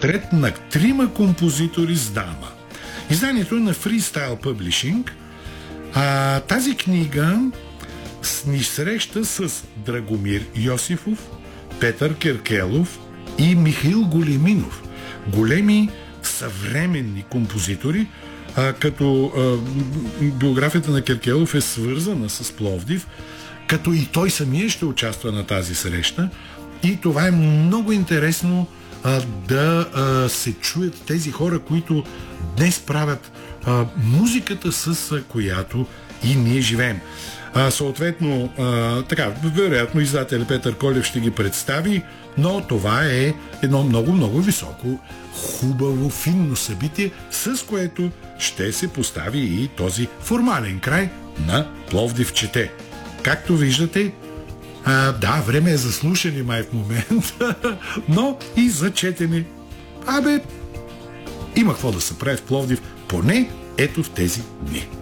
портрет на трима композитори с дама. Изданието е на Freestyle Publishing. Тази книга ни среща с Драгомир Йосифов, Петър Керкелов и Михаил Големинов. Големи съвременни композитори, като биографията на Керкелов е свързана с Пловдив, като и той самия ще участва на тази среща. И това е много интересно да се чуят тези хора, които днес правят музиката, с която и ние живеем. Съответно, вероятно издателя Петър Колев ще ги представи, но това е едно много високо, хубаво, финно събитие, с което ще се постави и този формален край на Пловдив чете. Както виждате, време е за слушане май в момента, но и за четене. Има какво да се прави в Пловдив, поне ето в тези дни.